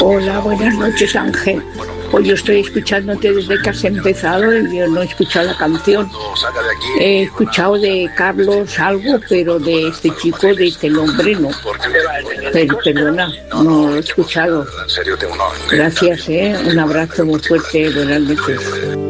Hola, buenas noches, Ángel. Pues yo estoy escuchándote desde que has empezado y yo no he escuchado la canción. He escuchado de Carlos algo, pero de este chico, de este nombre no. Pero, perdona, no lo he escuchado. Gracias, un abrazo muy fuerte, buenas noches.